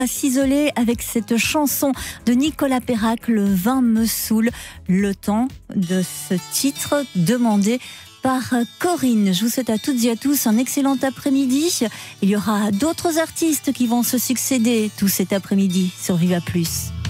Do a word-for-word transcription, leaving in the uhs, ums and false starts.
À s'isoler avec cette chanson de Nicolas Perrac, Le vin me saoule, le temps de ce titre demandé par Corinne. Je vous souhaite à toutes et à tous un excellent après-midi. Il y aura d'autres artistes qui vont se succéder tout cet après-midi sur Viva Plus.